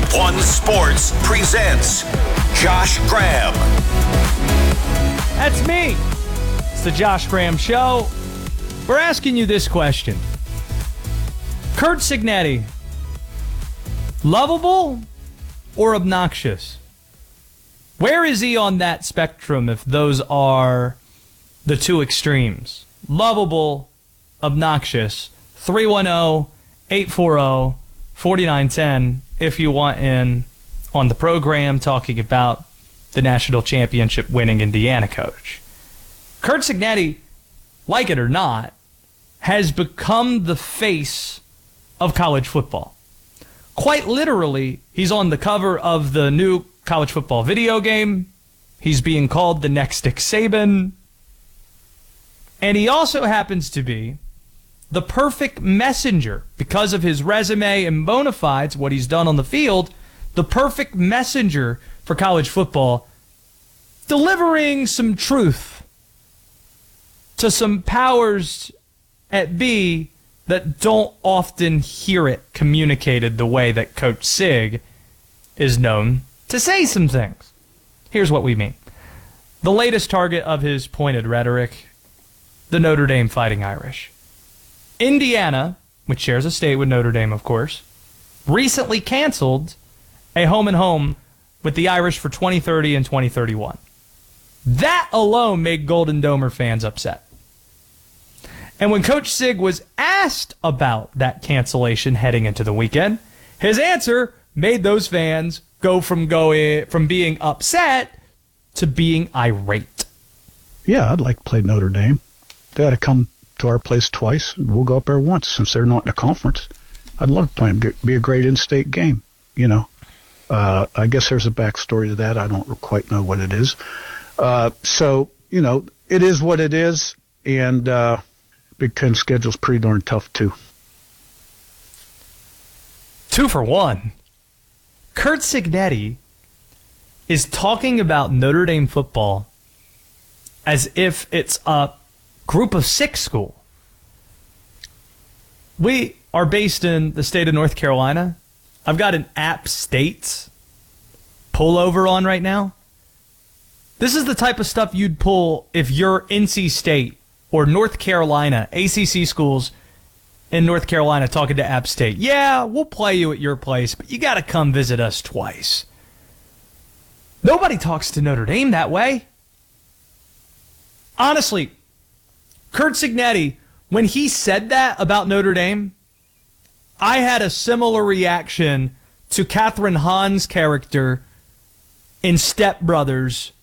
One Sports presents Josh Graham. That's me. It's the Josh Graham Show. We're asking you this question. Curt Cignetti, lovable or obnoxious? Where is he on that spectrum if those are the two extremes? Lovable, obnoxious. 310-840-4910 if you want in on the program talking about the national championship winning Indiana coach. Curt Cignetti, like it or not, has become the face of college football. Quite literally, he's on the cover of the new college football video game. He's being called the next Nick Saban. And he also happens to be the perfect messenger because of his resume and bona fides, what he's done on the field, the perfect messenger for college football, delivering some truth to some powers at B that don't often hear it communicated the way that Coach Sig is known to say some things. Here's what we mean. The latest target of his pointed rhetoric, the Notre Dame Fighting Irish. Indiana, which shares a state with Notre Dame, of course, recently canceled a home-and-home with the Irish for 2030 and 2031. That alone made Golden Domer fans upset. And when Coach Sig was asked about that cancellation heading into the weekend, his answer made those fans go from being upset to being irate. Yeah, I'd like to play Notre Dame. They ought to come to our place twice, and we'll go up there once since they're not in a conference. I'd love to play them. It'd be a great in-state game, you know. I guess there's a backstory to that. I don't quite know what it is. So, you know, it is what it is, and Big Ten schedule's pretty darn tough, too. 2 for 1. Curt Cignetti is talking about Notre Dame football as if it's a group of 6 school. We are based in the state of North Carolina. I've got an App State pullover on right now. This is the type of stuff you'd pull if you're NC State or North Carolina, ACC schools in North Carolina talking to App State. Yeah, we'll play you at your place, but you got to come visit us twice. Nobody talks to Notre Dame that way. Honestly, Curt Cignetti, when he said that about Notre Dame, I had a similar reaction to Catherine Hahn's character in Step Brothers